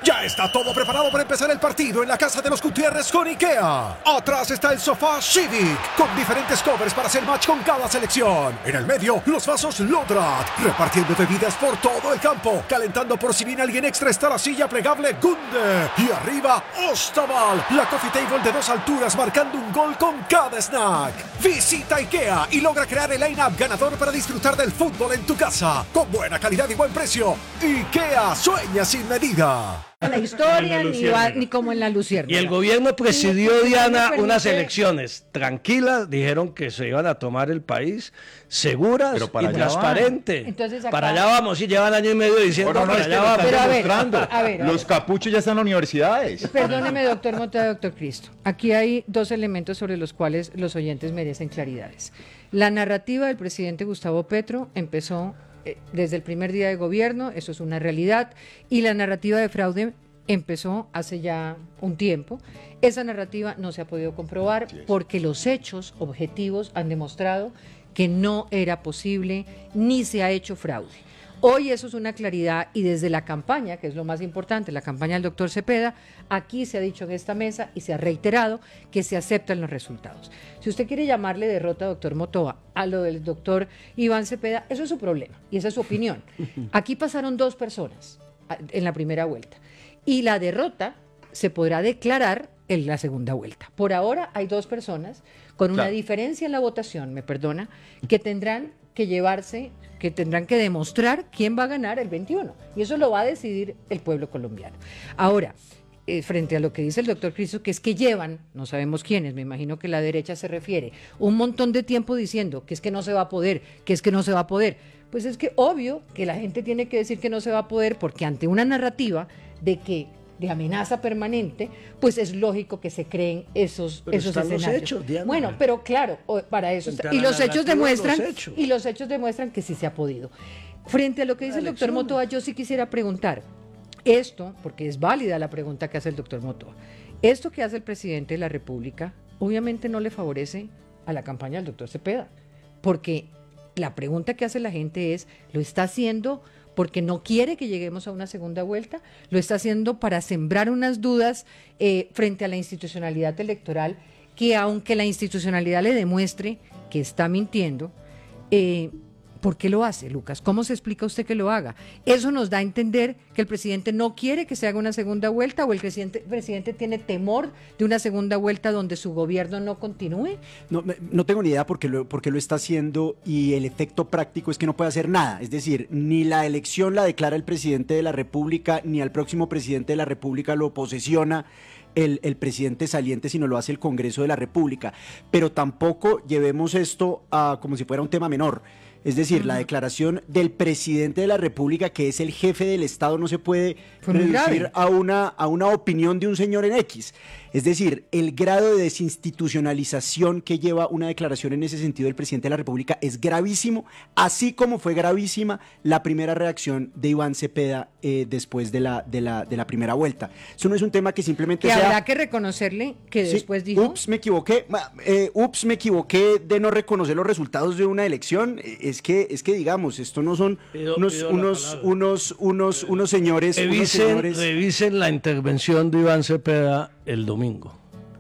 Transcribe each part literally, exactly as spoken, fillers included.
Ya está todo preparado para empezar el partido en la casa de los Gutiérrez con IKEA. Atrás está el sofá Civic, con diferentes covers para hacer match con cada selección. En el medio, los vasos Lodrat, repartiendo bebidas por todo el campo. Calentando por si viene alguien extra está la silla plegable Gunde. Y arriba, Ostaval, la coffee table de dos alturas marcando un gol con cada snack. Visita IKEA y logra crear el line-up ganador para disfrutar del fútbol en tu casa. Con buena calidad y buen precio. IKEA, sueña sin medida. La historia, ni, va, ni como en la Luciérnaga. Y el gobierno presidió, sí, Diana, permite... unas elecciones tranquilas, dijeron que se iban a tomar el país, seguras y transparentes. Entonces acá... Para allá vamos, y llevan año y medio diciendo no, no, para es allá que vamos. Pero a ver, demostrando. a ver, a Los ver. capuchos ya están en las universidades. Perdóneme, doctor Mota, doctor Cristo. Aquí hay dos elementos sobre los cuales los oyentes merecen claridades. La narrativa del presidente Gustavo Petro empezó eh, desde el primer día de gobierno, eso es una realidad, y la narrativa de fraude empezó hace ya un tiempo. Esa narrativa no se ha podido comprobar porque los hechos objetivos han demostrado que no era posible ni se ha hecho fraude. Hoy eso es una claridad y desde la campaña, que es lo más importante, la campaña del doctor Cepeda, aquí se ha dicho en esta mesa y se ha reiterado que se aceptan los resultados. Si usted quiere llamarle derrota, doctor Motoa, a lo del doctor Iván Cepeda, eso es su problema y esa es su opinión. Aquí pasaron dos personas en la primera vuelta. Y la derrota se podrá declarar en la segunda vuelta. Por ahora hay dos personas con una Claro. diferencia en la votación, me perdona, que tendrán que llevarse, que tendrán que demostrar quién va a ganar el veintiuno. Y eso lo va a decidir el pueblo colombiano. Ahora, eh, frente a lo que dice el doctor Cristo, que es que llevan, no sabemos quiénes, me imagino que la derecha se refiere, un montón de tiempo diciendo que es que no se va a poder, que es que no se va a poder. Pues es que obvio que la gente tiene que decir que no se va a poder porque ante una narrativa de que de amenaza permanente, pues es lógico que se creen esos, Pero esos están los escenarios. hechos, Diana. Bueno, pero claro, o- para eso está. Frente a Y la los hechos narrativa, demuestran los hechos. y los hechos demuestran que sí se ha podido. Frente a lo que dice el doctor elecciones. Motoa, yo sí quisiera preguntar esto, porque es válida la pregunta que hace el doctor Motoa. Esto que hace el presidente de la República, obviamente no le favorece a la campaña del doctor Cepeda, porque la pregunta que hace la gente es, ¿lo está haciendo porque no quiere que lleguemos a una segunda vuelta? ¿Lo está haciendo para sembrar unas dudas eh, frente a la institucionalidad electoral que aunque la institucionalidad le demuestre que está mintiendo, eh, ¿por qué lo hace, Lucas? ¿Cómo se explica usted que lo haga? Eso nos da a entender que el presidente no quiere que se haga una segunda vuelta o el presidente, presidente tiene temor de una segunda vuelta donde su gobierno no continúe. No, me- no tengo ni idea por qué, lo, por qué lo está haciendo y el efecto práctico es que no puede hacer nada. Es decir, ni la elección la declara el presidente de la República, ni al próximo presidente de la República lo posesiona el, el presidente saliente, sino lo hace el Congreso de la República. Pero tampoco llevemos esto a como si fuera un tema menor. Es decir, uh-huh. la declaración del presidente de la República, que es el jefe del Estado, no se puede Fue muy reducir grave. a una, a una opinión de un señor en X. Es decir, el grado de desinstitucionalización que lleva una declaración en ese sentido del presidente de la República es gravísimo, así como fue gravísima la primera reacción de Iván Cepeda eh, después de la, de, la, de la primera vuelta. Eso no es un tema que simplemente Que sea... habrá que reconocerle que Sí, después dijo... Ups, me equivoqué. ma- eh, ups, me equivoqué de no reconocer los resultados de una elección. Eh, Es que, es que digamos, esto no son Pido- unos, pido la unos, palabra. unos, unos, unos señores, unos Revisen, señores. revisen la intervención de Iván Cepeda el domingo.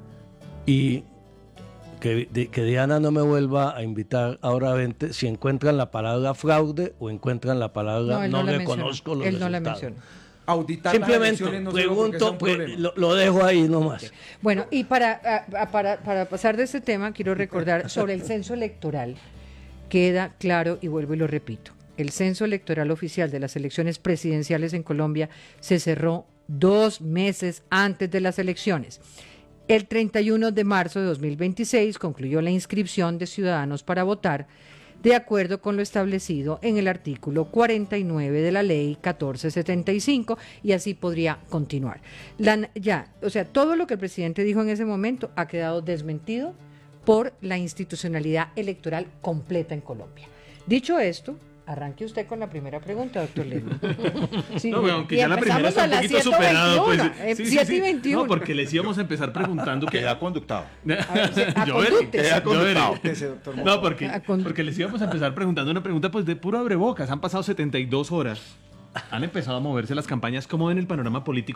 Y que, de- que Diana no me vuelva a invitar ahora veinte si encuentran la palabra fraude o encuentran la palabra él no, la reconozco mencionó. los Él no la resultados. mencionó. Auditar las Simplemente elecciones no sé por qué sea pregunto, un pues, problema. lo, lo dejo ahí nomás. Bueno, y para, a- a- para, para pasar de este tema, quiero recordar sobre el censo electoral. Queda claro, y vuelvo y lo repito, el censo electoral oficial de las elecciones presidenciales en Colombia se cerró dos meses antes de las elecciones. El treinta y uno de marzo de dos mil veintiséis concluyó la inscripción de ciudadanos para votar de acuerdo con lo establecido en el artículo cuarenta y nueve de la ley catorce setenta y cinco, y así podría continuar. La, ya, o sea, todo lo que el presidente dijo en ese momento ha quedado desmentido por la institucionalidad electoral completa en Colombia. Dicho esto, arranque usted con la primera pregunta, doctor Ledman. Sí, No, pero aunque y ya la primera empezamos está a un las poquito superado, pues. siete y veintiuno, eh, sí, sí, siete sí. y veintiuno. No, porque les íbamos a empezar preguntando que Queda conductado. A ver, sí, a Yo veré, conductes. queda conductado. Ese doctor No, Motoa. porque, A condu- porque les íbamos a empezar preguntando una pregunta pues de puro abrebocas. Han pasado setenta y dos horas. Han empezado a moverse las campañas. ¿Cómo ven el panorama político